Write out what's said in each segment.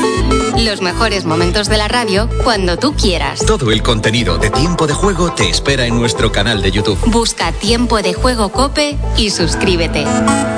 Los mejores momentos de la radio cuando tú quieras. Todo el contenido de Tiempo de Juego te espera en nuestro canal de YouTube. Busca Tiempo de Juego COPE y suscríbete.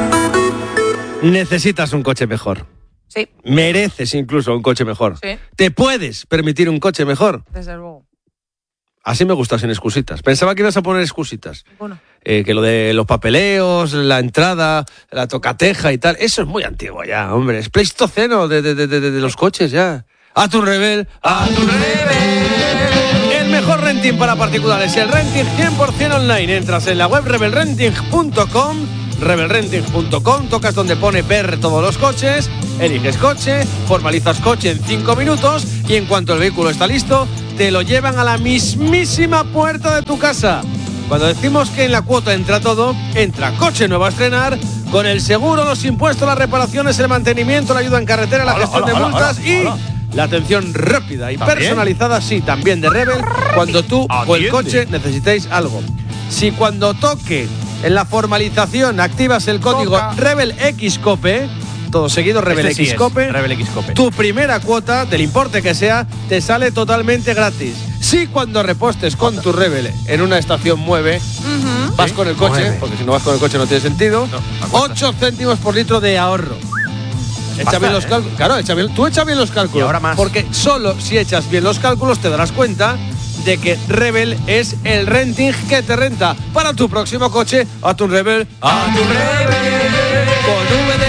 Necesitas un coche mejor. Sí. Mereces incluso un coche mejor. Sí. ¿Te puedes permitir un coche mejor? Desde luego. Así me gusta, sin excusitas. Pensaba que ibas a poner excusitas. Bueno. Que lo de los papeleos, la entrada, la tocateja y tal, eso es muy antiguo ya, hombre. Es pleistoceno de los coches ya. ¡A tu Rebel! ¡A tu Rebel! El mejor renting para particulares, el renting 100% online. Entras en la web rebelrenting.com, rebelrenting.com, tocas donde pone ver todos los coches, eliges coche, formalizas coche en 5 minutos y en cuanto el vehículo está listo, te lo llevan a la mismísima puerta de tu casa. Cuando decimos que en la cuota entra todo, entra coche nuevo a estrenar, con el seguro, los impuestos, las reparaciones, el mantenimiento, la ayuda en carretera, la gestión de multas y la atención rápida y personalizada, sí, también de Rebel, cuando tú o el coche necesitéis algo. Si cuando toque en la formalización activas el código RebelXCOPE, todo seguido, RebelXCOPE, RebelXCOPE, tu primera cuota, del importe que sea, te sale totalmente gratis. Si cuando repostes con tu Rebel en una estación Mueve, vas con el coche, porque si no vas con el coche no tiene sentido, 8 céntimos por litro de ahorro. Echa bien los cálculos. Claro, tú echa bien los cálculos. Y ahora más. Porque solo si echas bien los cálculos te darás cuenta de que Rebel es el renting que te renta para tu próximo coche. A tu Rebel, a tu Rebel, con V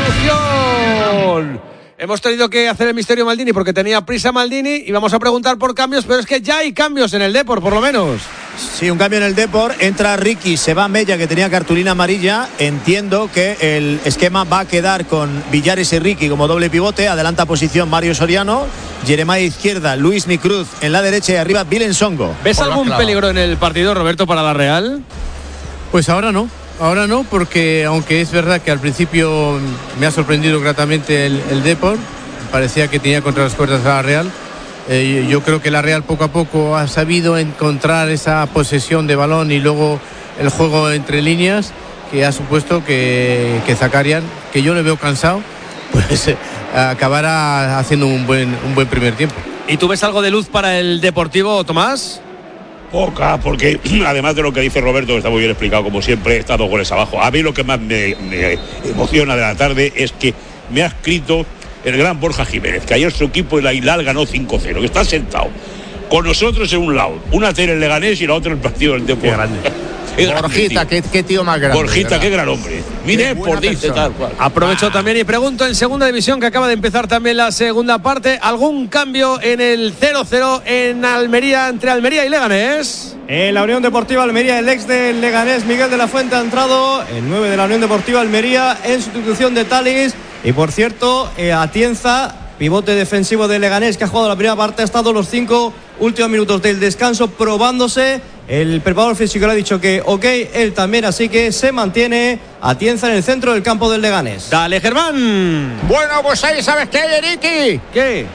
de revolución. Hemos tenido que hacer el misterio Maldini porque tenía prisa Maldini y vamos a preguntar por cambios, pero es que ya hay cambios en el Depor, por lo menos. Sí, un cambio en el Depor. Entra Ricky, se va Mella, que tenía cartulina amarilla. Entiendo que el esquema va a quedar con Villares y Ricky como doble pivote. Adelanta posición Mario Soriano. Jeremiah izquierda, Luis Micruz en la derecha y arriba Vilen Songo. ¿Ves algún peligro en el partido, Roberto, para la Real? Pues ahora no. Ahora no, porque aunque es verdad que al principio me ha sorprendido gratamente el Depor, parecía que tenía contra las cuerdas a la Real. Yo creo que la Real poco a poco ha sabido encontrar esa posesión de balón y luego el juego entre líneas, que ha supuesto que Zakarian, que yo le veo cansado, pues acabará haciendo un buen primer tiempo. ¿Y tú ves algo de luz para el Deportivo, Tomás? Poca, porque además de lo que dice Roberto, que está muy bien explicado, como siempre, está 2 goles abajo. A mí lo que más me emociona de la tarde es que me ha escrito el gran Borja Jiménez, que ayer su equipo, el Ailal, ganó 5-0, que está sentado con nosotros en un lado, una tele en el Leganés y la otra en el partido del Depor. Borjita, qué tío más grande. Borjita, qué gran hombre. Mire, por dice tal cual. Aprovecho también y pregunto en segunda división, que acaba de empezar también la segunda parte, ¿algún cambio en el 0-0 en Almería, entre Almería y Leganés? En la Unión Deportiva Almería, el ex del Leganés, Miguel de la Fuente, ha entrado, el 9 de la Unión Deportiva Almería, en sustitución de Talis. Y por cierto, Atienza, pivote defensivo de Leganés, que ha jugado la primera parte, ha estado los 5 últimos minutos del descanso probándose. El preparador físico le ha dicho que ok, él también, así que se mantiene Atienza en el centro del campo del Leganés. Dale, Germán. Bueno, pues ahí sabes qué hay, Eriki. ¿Qué?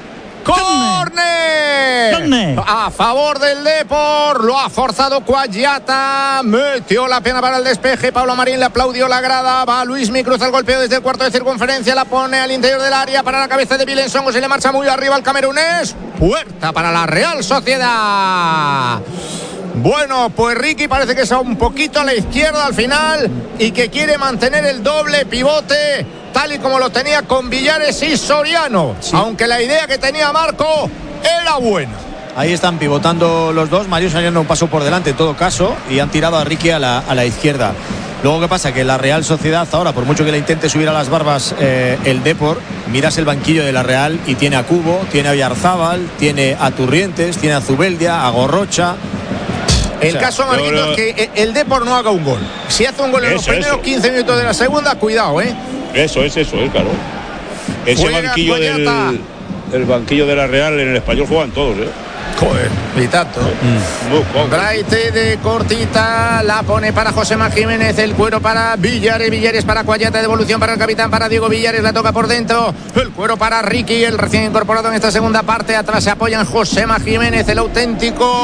¡Córner! A favor del Depor, lo ha forzado Cuayata, metió la pierna para el despeje, Pablo Marín le aplaudió la grada, va Luis Micruz al golpeo desde el cuarto de circunferencia, la pone al interior del área para la cabeza de Vilen Songo, se le marcha muy arriba al camerunés, puerta para la Real Sociedad. Bueno, pues Ricky parece que está un poquito a la izquierda al final y que quiere mantener el doble pivote tal y como lo tenía con Villares y Soriano, sí. Aunque la idea que tenía Marco era buena. Ahí están pivotando los dos. Mario Soriano pasó por delante en todo caso y han tirado a Ricky a la izquierda. Luego, ¿qué pasa? Que la Real Sociedad ahora, por mucho que le intente subir a las barbas el Depor, miras el banquillo de la Real y tiene a Cubo, tiene a Villarzábal, tiene a Turrientes, tiene a Zubeldia, a Gorrocha. El caso, Marquito, es que el Depor no haga un gol. Si hace un gol en los primeros 15 minutos de la segunda, cuidado, Eso es, claro. Ese banquillo el banquillo de la Real en el Español juegan todos, Joder, y tanto. Braite de cortita, la pone para Josema Jiménez, el cuero para Villares para Cuayata, devolución para el capitán, para Diego Villares, la toca por dentro, el cuero para Ricky, el recién incorporado en esta segunda parte, atrás se apoyan Josema Jiménez, el auténtico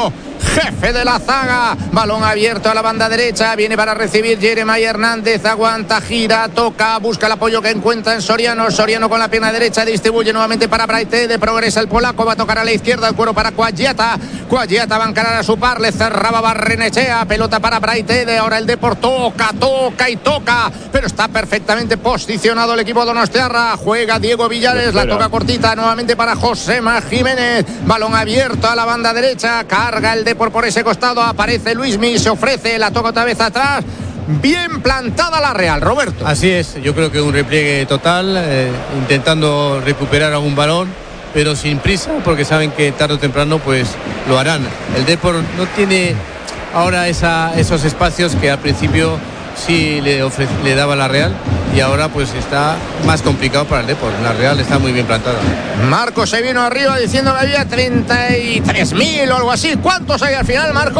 jefe de la zaga. Balón abierto a la banda derecha, viene para recibir Jeremy Hernández, aguanta, gira, toca, busca el apoyo que encuentra en Soriano. Soriano con la pierna derecha distribuye nuevamente para Braithwaite, progresa el polaco, va a tocar a la izquierda, el cuero para Cuagliata. Cuagliata va a encarar a su par, le cerraba Barrenechea, pelota para Braithwaite, ahora el Depor toca, pero está perfectamente posicionado el equipo donostiarra. Juega Diego Villares, la toca cortita nuevamente para Josema Jiménez, balón abierto a la banda derecha, carga el Depor por ese costado, aparece Luismi, se ofrece, la toca otra vez atrás. Bien plantada la Real, Roberto. Así es, yo creo que un repliegue total, intentando recuperar algún balón, pero sin prisa, porque saben que tarde o temprano pues lo harán. El Depor no tiene ahora esos espacios que al principio sí le daba la Real, y ahora pues está más complicado para el Depor. La Real está muy bien plantada. Marco se vino arriba diciendo que había 33.000 o algo así. ¿Cuántos hay al final, Marco?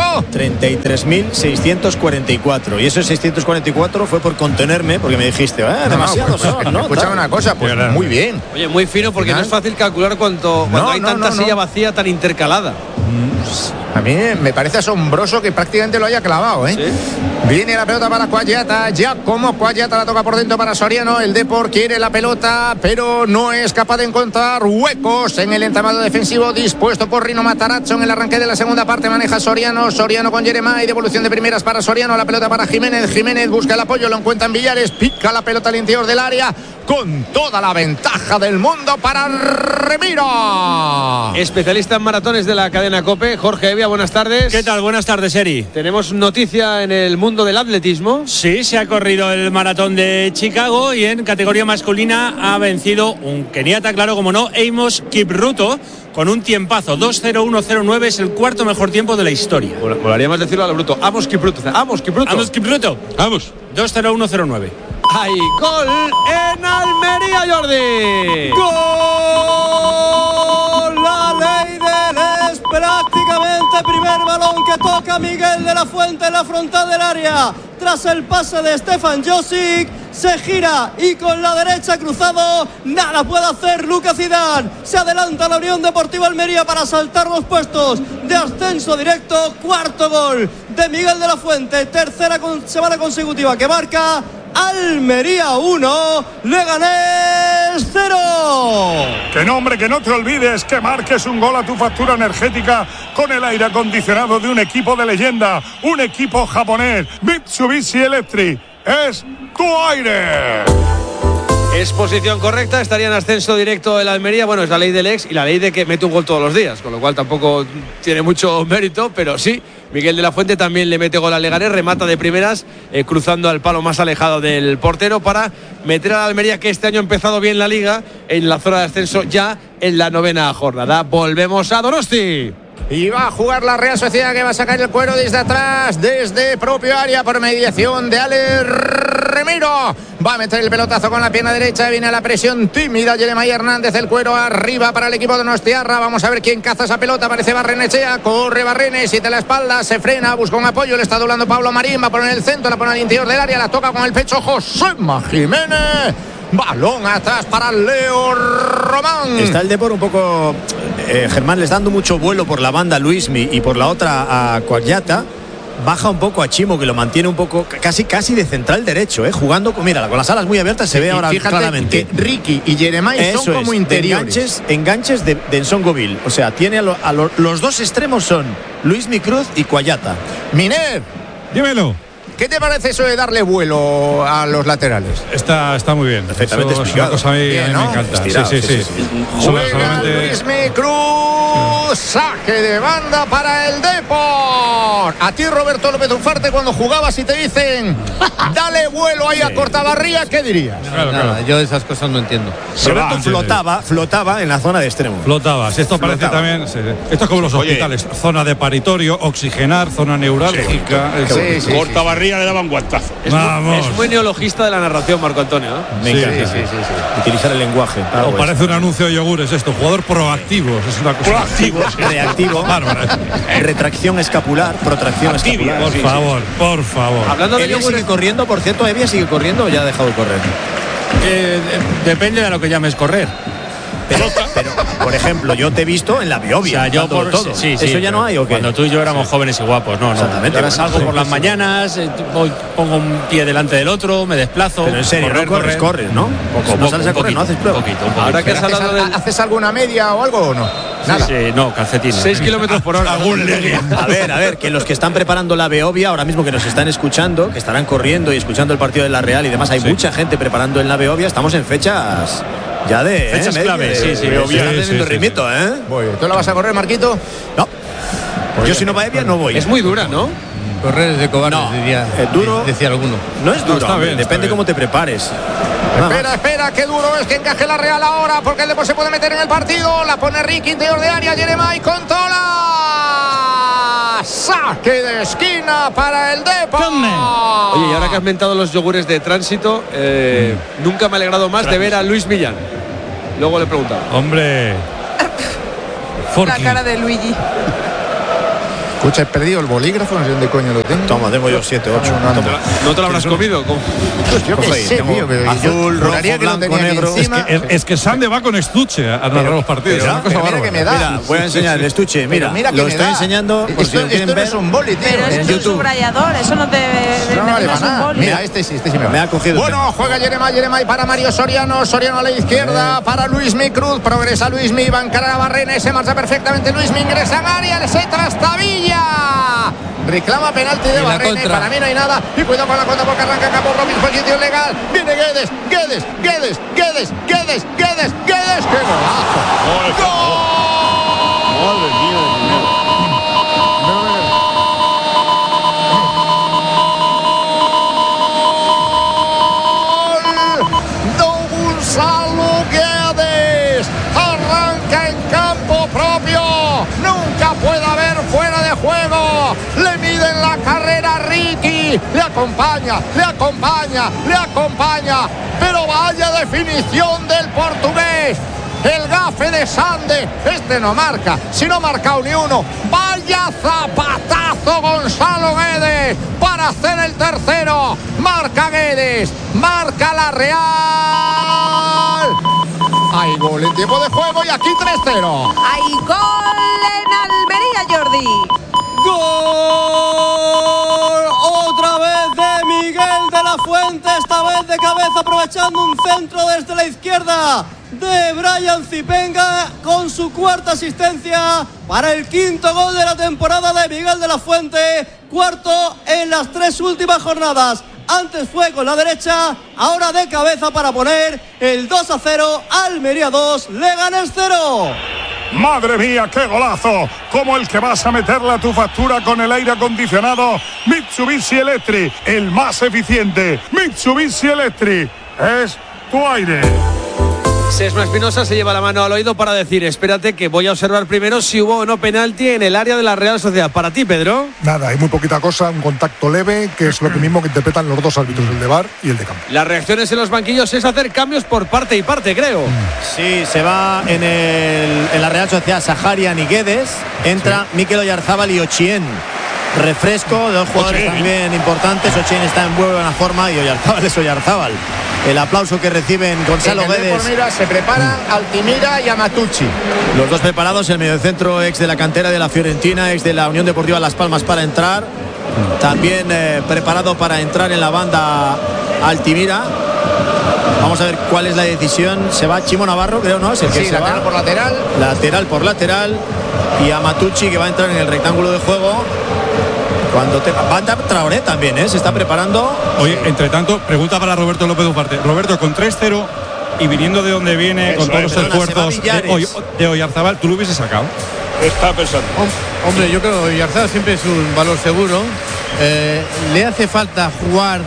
33.644. Y esos 644 fue por contenerme, porque me dijiste, demasiados son, ¿no? Escuchame una cosa, pues muy bien. Oye, muy fino, porque no es fácil calcular cuando hay tanta silla vacía tan intercalada. A mí me parece asombroso que prácticamente lo haya clavado, ¿eh? ¿Sí? Viene la pelota para Cuagliata, ya como Cuagliata la toca por dentro para Soriano. El Depor quiere la pelota, pero no es capaz de encontrar huecos en el entramado defensivo dispuesto por Rino Matarazzo. En el arranque de la segunda parte maneja Soriano con Jeremai, devolución de primeras para Soriano, la pelota para Jiménez busca el apoyo, lo encuentra en Villares, pica la pelota al interior del área, con toda la ventaja del mundo para Remiro. Especialista en maratones de la cadena COPE, Jorge Evia, buenas tardes. ¿Qué tal? Buenas tardes, Eri. Tenemos noticia en el mundo del atletismo. Sí, se ha corrido el maratón de Chicago y en categoría masculina ha vencido un keniata, claro, como no, Amos Kipruto, con un tiempazo. 2:01:09 es el cuarto mejor tiempo de la historia. Molaría más decirlo a lo bruto. Amos Kipruto. 2:01:09. ¡Hay gol en Almería, Jordi! ¡Gol! La ley del es prácticamente primer balón que toca Miguel de la Fuente en la frontal del área. Tras el pase de Stefan Josic, se gira y con la derecha cruzado, nada puede hacer Lucas Zidane. Se adelanta la Unión Deportiva Almería para saltar los puestos de ascenso directo. Cuarto gol de Miguel de la Fuente, tercera semana consecutiva que marca. Almería 1, Leganés 0. Que no, hombre, que no te olvides que marques un gol a tu factura energética con el aire acondicionado de un equipo de leyenda, un equipo japonés, Mitsubishi Electric. Es tu aire. Es posición correcta, estaría en ascenso directo el Almería. Bueno, es la ley del ex y la ley de que mete un gol todos los días, con lo cual tampoco tiene mucho mérito, pero sí, Miguel de la Fuente también le mete gol al Leganés, remata de primeras, cruzando al palo más alejado del portero para meter a la Almería, que este año ha empezado bien la Liga, en la zona de ascenso ya en la 9ª jornada. Volvemos a Donosti. Y va a jugar la Real Sociedad, que va a sacar el cuero desde atrás, desde propio área, por mediación de Ale Remiro. Va a meter el pelotazo con la pierna derecha, viene a la presión tímida Jeremy Hernández, el cuero arriba para el equipo de Donostiarra. Vamos a ver quién caza esa pelota, aparece Barrenechea, corre Barrenes, siente la espalda, se frena, busca un apoyo, le está doblando Pablo Marín, va a poner el centro, la pone al interior del área, la toca con el pecho Josema Jiménez. Balón atrás para Leo Román. Está el Depor un poco, Germán, les dando mucho vuelo por la banda Luismi y por la otra a Cuagliata. Baja un poco a Chimo, que lo mantiene un poco casi de central derecho, jugando con las alas muy abiertas, se ve ahora claramente que Ricky y Jeremai son como interiores. Enganches de Nsongoville. O sea, tiene los dos extremos son Luismi Cruz y Cuagliata. Miner, dímelo. ¿Qué te parece eso de darle vuelo a los laterales? Está muy bien. Perfectamente explicado. Es una cosa a mí me encanta. Estirado, sí. Juega Luismi Cruz, saque de banda para el Depor. A ti, Roberto López Ufarte, cuando jugabas y te dicen dale vuelo ahí a Cortabarría, ¿qué dirías? Nada, yo esas cosas no entiendo. Roberto flotaba en la zona de extremo. Flotabas. Esto parece también. Esto es como los hospitales. Zona de paritorio, oxigenar, zona neurálgica. Sí. Cortabarría le daban guantazo. Es muy neologista de la narración, Marco Antonio, ¿eh? Me encanta. Sí. Utilizar el lenguaje. Parece un anuncio de yogures esto. Jugador proactivo. Es una cosa. Proactivo. Reactivo. Retracción escapular, protracción escapular. Por favor. Hablando de Evia yogures, sigue corriendo, por cierto, Evia sigue corriendo o ya ha dejado de correr. Depende de lo que llames correr. Pero Por ejemplo, yo te he visto en la Biobia. O sea, yo por todo. Sí, ¿Eso ya no hay o qué? Cuando tú y yo éramos jóvenes y guapos, no. Exactamente. Ahora salgo por las mañanas, pongo un pie delante del otro, me desplazo. Pero en serio, corres, ¿no? Poco, sales a correr, no haces prueba. Un poquito. Ahora que has hablado del... ¿Haces alguna media o algo o no? Nada. Sí, no, calcetines. 6 kilómetros por hora. A ver, que los que están preparando la Beovia, ahora mismo que nos están escuchando, que estarán corriendo y escuchando el partido de la Real y demás, hay mucha gente preparando en la Beovia, estamos en fechas ya de... Fechas clave, sí. Beovia. Están teniendo ritmito, ¿eh? ¿Tú la vas a correr, Marquito? No. Yo si no va Evia no voy. Es muy dura, ¿no? Correr es de cobardes, No, diría, duro. decía alguno. No es duro, está bien, depende cómo te prepares. Espera, qué duro es que encaje la Real ahora, porque el Depor se puede meter en el partido. La pone Ricky, interior de área, Jeremai con Tola. Saque de esquina para el Depor. Oye, y ahora que has mentado los yogures de tránsito, nunca me ha alegrado más de ver a Luis Millán. Luego le he preguntado. Hombre. La cara de Luigi. Escucha, he perdido el bolígrafo, no sé dónde coño lo tengo. Toma, tengo yo 7, 8. ¿No te lo habrás comido? Yo qué sé, tío, pero azul, rojo, blanco, negro. Es que Sande va con estuche a narrar los partidos. Pero, mira que me da. Mira, voy a enseñar el estuche. Mira, lo estoy enseñando. Esto no es un boli, tío. Pero es un subrayador, eso no te No es un boli. Mira, este sí me va. Me ha cogido. Bueno, juega Jeremai para Mario Soriano. Soriano a la izquierda para Luismi Cruz. Progresa Luismi, va a encarar a Barrena. Se marcha perfectamente Luismi. Ingresa en área, se trastabilla. Reclama penalti de Barrena. Para mí no hay nada. Y cuidado con la contra porque arranca Capo Robin. Posición legal. Viene Guedes. ¡Qué golazo! ¡Gol! Madre mía. Gonzalo Guedes arranca en campo propio. Nunca puede haber fuera de juego. Le miden la carrera a Ricky. Le acompaña. Pero vaya definición del portugués. El gafe de Sande. Este no marca. Si no ha marcado ni uno. Vaya zapatazo Gonzalo Guedes para hacer el tercero. Marca Guedes. Marca la Real. Hay gol en tiempo de juego y aquí 3-0. Hay gol en Almería, Jordi. ¡Gol! Otra vez de Miguel de la Fuente, esta vez de cabeza, aprovechando un centro desde la izquierda de Brian Zipenga, con su cuarta asistencia para el quinto gol de la temporada de Miguel de la Fuente, cuarto en las 3 últimas jornadas. Antes fue con la derecha, ahora de cabeza para poner el 2-0, Almería 2, Leganés 0. Madre mía, qué golazo, como el que vas a meterle a tu factura con el aire acondicionado Mitsubishi Electric, el más eficiente. Mitsubishi Electric es tu aire. Sesma Espinosa se lleva la mano al oído para decir: espérate que voy a observar primero si hubo o no penalti en el área de la Real Sociedad. Para ti, Pedro. Nada, hay muy poquita cosa, un contacto leve, que es lo mismo que interpretan los dos árbitros, el de VAR y el de campo. Las reacciones en los banquillos es hacer cambios por parte y parte, creo. Sí, se va en la Real Sociedad Saharian y Guedes. Entra Mikel Oyarzábal y Ochien. Refresco de dos jugadores también importantes. Ochien está en buena forma y Oyarzábal es Oyarzábal. El aplauso que reciben Gonzalo Guedes. Se preparan Altimira y Amatucci. Los dos preparados, el mediocentro ex de la cantera de la Fiorentina, ex de la Unión Deportiva Las Palmas para entrar. También preparado para entrar en la banda Altimira. Vamos a ver cuál es la decisión. Se va Chimo Navarro, creo, ¿no? Es el que sí, se lateral va. por lateral. Lateral por lateral. Y Amatucci, que va a entrar en el rectángulo de juego. Cuando Banda Traoré también, se está preparando. Oye, entre tanto, pregunta para Roberto López Ufarte. Roberto, con 3-0 y viniendo de donde viene, Eso con todos los esfuerzos de Oyarzábal, ¿tú lo hubieses sacado? Está pensando. Hombre, yo creo que Oyarzábal siempre es un valor seguro. Le hace falta jugar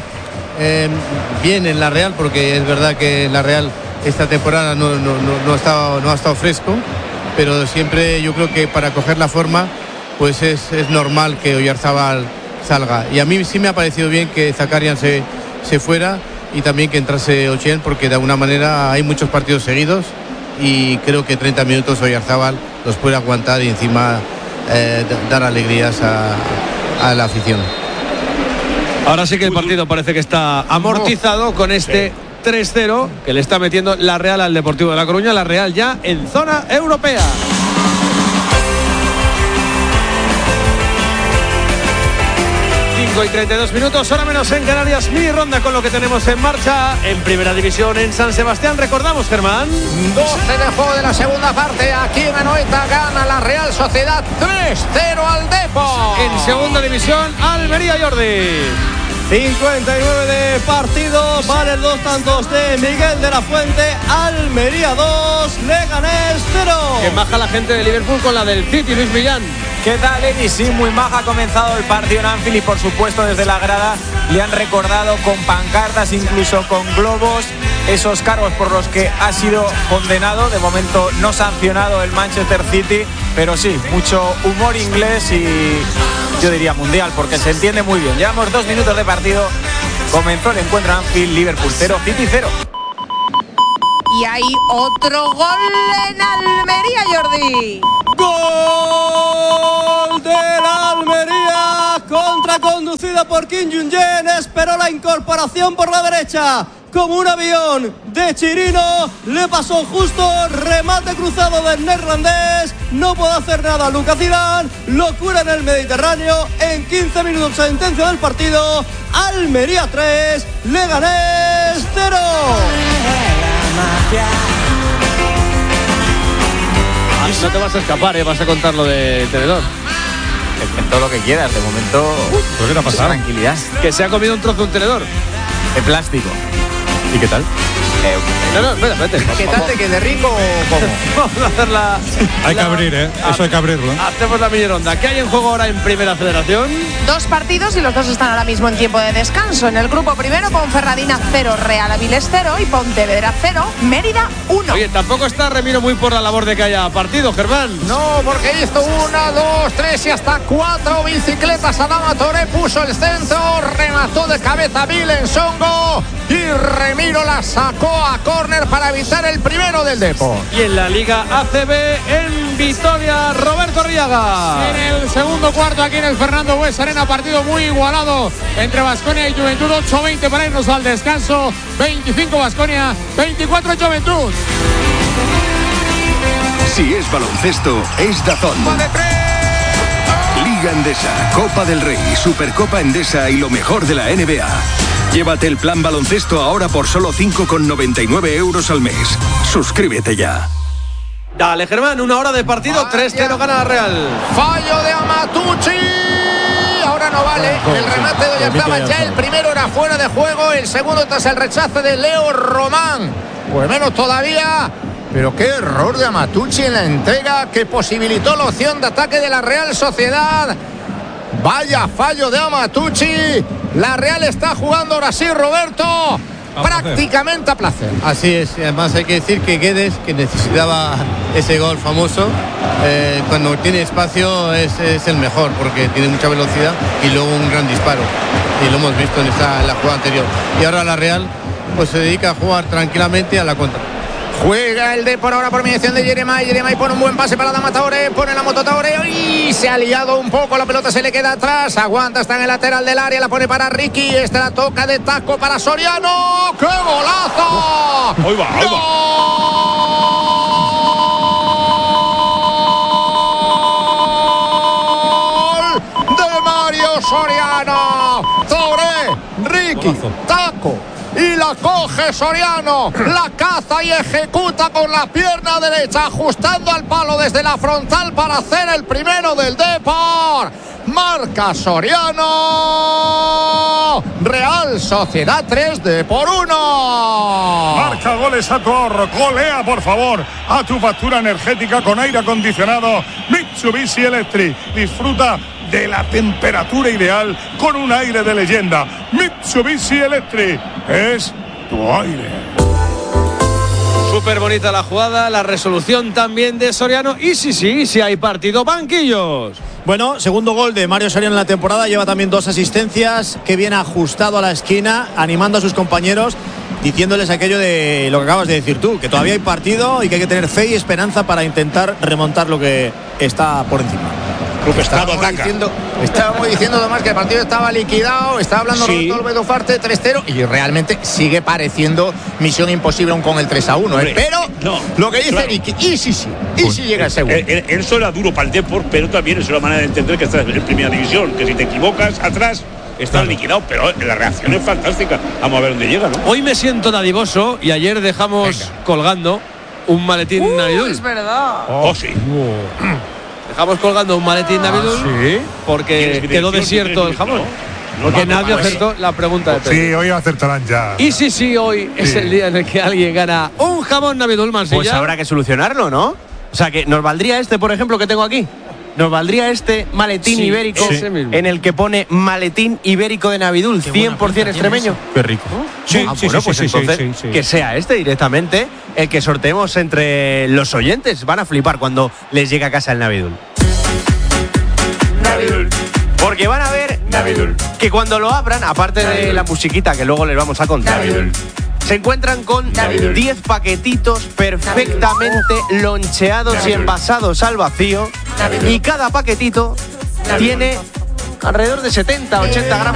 bien en la Real, porque es verdad que en la Real esta temporada no ha estado fresco, pero siempre yo creo que para coger la forma pues es normal que Oyarzábal salga. Y a mí sí me ha parecido bien que Zakarian se fuera y también que entrase Ochien, porque de alguna manera hay muchos partidos seguidos y creo que 30 minutos Oyarzábal los puede aguantar y encima dar alegrías a la afición. Ahora sí que el partido parece que está amortizado con este 3-0 que le está metiendo la Real al Deportivo de La Coruña. La Real ya en zona europea. 5:32, hora menos en Canarias. Mini ronda con lo que tenemos en marcha en Primera División en San Sebastián. Recordamos, Germán, 12 de juego de la segunda parte. Aquí en Anoeta gana la Real Sociedad 3-0 al Depor. En Segunda División, Almería, Jordi. 59 de partido, valen 2 tantos de Miguel de la Fuente. Almería 2, Leganés 0. Que baja la gente de Liverpool con la del City, Luis Millán. ¿Qué tal, Eddie? Sí, muy maja. Ha comenzado el partido en Anfield y por supuesto desde la grada le han recordado con pancartas, incluso con globos, esos cargos por los que ha sido condenado. De momento no sancionado el Manchester City, pero sí, mucho humor inglés y yo diría mundial, porque se entiende muy bien. Llevamos 2 minutos de partido. Comenzó el encuentro en Anfield, Liverpool 0, City 0. Y hay otro gol en Almería, Jordi. Gol de la Almería, contraconducida por Kim Jung-jen, esperó la incorporación por la derecha como un avión de Chirino, le pasó justo, remate cruzado del neerlandés, no puede hacer nada Lucas Zidane, locura en el Mediterráneo. En 15 minutos sentencia del partido, Almería 3, Leganés 0. No te vas a escapar, vas a contar lo de Tenedor. Todo lo que quieras, de momento. ¿Pero qué te ha pasado? Tranquilidad. Que se ha comido un trozo de un tenedor. De plástico. ¿Y qué tal? No, espérate. ¿Qué tal te quede rico o cómo? Vamos a hacer la... Hay que abrir, eso hay que abrirlo. Hacemos la mini ronda. ¿Qué hay en juego ahora en Primera Federación? 2 partidos y los 2 están ahora mismo en tiempo de descanso. En el grupo primero, Ponferradina 0, Real Avilés 0 y Pontevedra 0, Mérida 1. Oye, tampoco está Remiro muy por la labor de que haya partido, Germán. No, porque hizo 1, 2, 3 y hasta 4 bicicletas. Adama Toré puso el centro, remató de cabeza Bilen Songo y Remiro la sacó a córner para evitar el primero del Depor. Y en la Liga ACB en Vitoria, Roberto Arriaga. En el segundo cuarto aquí en el Fernando Bues Arena, partido muy igualado entre Baskonia y Juventud. 8-20 para irnos al descanso. 25 Baskonia, 24 Juventud. Si es baloncesto, es DAZN. Liga Endesa, Copa del Rey, Supercopa Endesa y lo mejor de la NBA. Llévate el plan baloncesto ahora por solo 5,99 € al mes. Suscríbete ya. Dale, Germán, 1 hora de partido, 3-0 gana la Real. Fallo de Amatucci. Ahora no vale. El remate de Oyarzabal ya el primero era fuera de juego. El segundo tras el rechace de Leo Román. Pues menos todavía. Pero qué error de Amatucci en la entrega que posibilitó la opción de ataque de la Real Sociedad. Vaya fallo de Amatucci. La Real está jugando ahora sí, Roberto, prácticamente a placer. Así es, además hay que decir que Guedes, que necesitaba ese gol famoso, cuando tiene espacio es el mejor, porque tiene mucha velocidad y luego un gran disparo. Y lo hemos visto en la jugada anterior. Y ahora la Real pues se dedica a jugar tranquilamente a la contra. Juega el Depor ahora por mediación de Jeremai. Jeremai pone un buen pase para Adama Traoré. Pone la moto Traoré y se ha liado un poco. La pelota se le queda atrás. Aguanta, está en el lateral del área. La pone para Ricky. Esta la toca de taco para Soriano. ¡Qué golazo! Ahí va, ahí va. ¡Gol de Mario Soriano! Traoré, Ricky, taco. Y la coge Soriano, la caza y ejecuta con la pierna derecha, ajustando al palo desde la frontal para hacer el primero del Depor. Marca Soriano. Real Sociedad 3, Depor 1. Marca goles a tu ahorro. Golea, por favor, a tu factura energética con aire acondicionado Mitsubishi Electric. Disfruta de la temperatura ideal con un aire de leyenda. Mitsubishi Electric es tu aire. Súper bonita la jugada, la resolución también de Soriano. Y sí hay partido, banquillos. Bueno, segundo gol de Mario Soriano en la temporada, lleva también 2 asistencias, que viene ajustado a la esquina, animando a sus compañeros, diciéndoles aquello de lo que acabas de decir tú, que todavía hay partido y que hay que tener fe y esperanza para intentar remontar lo que está por encima. Estábamos diciendo Tomás que el partido estaba liquidado, estaba hablando Roberto López Ufarte 3-0 y realmente sigue pareciendo misión imposible aún con el 3-1. Pero lo que dice Ricky, y si llega el segundo. Eso era duro para el Depor, pero también es una manera de entender que estás en primera división, que si te equivocas atrás estás liquidado, pero la reacción es fantástica. Vamos a ver dónde llega, ¿no? Hoy me siento dadivoso y ayer dejamos colgando un maletín Navidul. Es verdad. Sí. Dejamos colgando un maletín Navidul porque quedó desierto el jamón. Porque nadie acertó la pregunta de Pedro. Sí, hoy acertarán ya. Y sí, hoy es el día en el que alguien gana un jamón Navidul Marsella. Pues habrá que solucionarlo, ¿no? O sea, que nos valdría por ejemplo, que tengo aquí. Nos valdría maletín ibérico en el que pone maletín ibérico de Navidul, 100% extremeño. Qué rico. Pues entonces que sea directamente el que sorteemos entre los oyentes. Van a flipar cuando les llegue a casa el Navidul. Porque van a ver que cuando lo abran, aparte de la musiquita que luego les vamos a contar, se encuentran con 10 paquetitos perfectamente loncheados y envasados al vacío. Y cada paquetito tiene alrededor de 70-80 gramos.